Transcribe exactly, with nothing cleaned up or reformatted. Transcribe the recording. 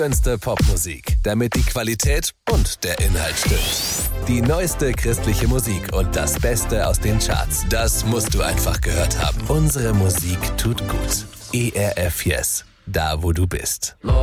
Schönste Popmusik, damit die Qualität und der Inhalt stimmt. Die neueste christliche Musik und das Beste aus den Charts. Das musst du einfach gehört haben. Unsere Musik tut gut. E R F Yes. Da, wo du bist.